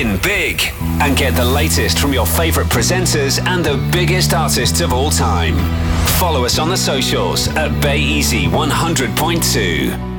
Win big and get the latest from your favorite presenters and the biggest artists of all time. Follow us on the socials at Bay Easy 100.2.